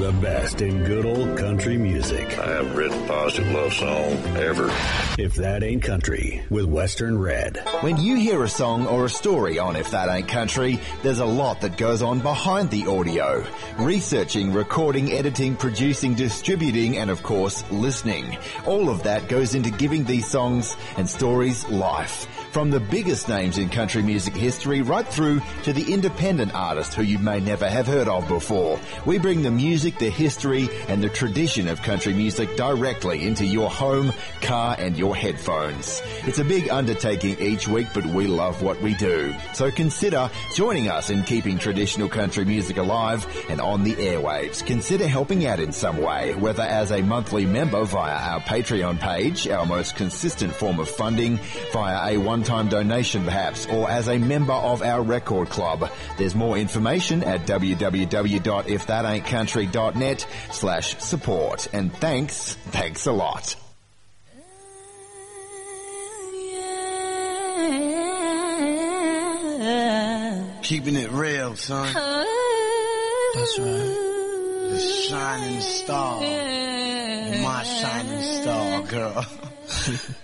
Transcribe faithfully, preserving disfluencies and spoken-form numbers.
the best in good old country music. I haven't written a positive love song ever. If That Ain't Country with Western Red. When you hear a song or a story on If That Ain't Country, there's a lot that goes on behind the audio. Researching, recording, editing, producing, distributing, and of course, listening. All of that goes into giving these songs and stories life. From the biggest names in country music history right through to the independent artist who you may never have heard of before. We bring the music, the history, and the tradition of country music directly into your home, car, and your headphones. It's a big undertaking each week, but we love what we do. So consider joining us in keeping traditional country music alive and on the airwaves. Consider helping out in some way, whether as a monthly member via our Patreon page, our most consistent form of funding, via a one-time donation perhaps, or as a member of our record club. There's more information at w w w dot if that ain't country dot net slash support. And thanks, thanks a lot. Keeping it real, son. That's right. The shining star. My shining star, girl.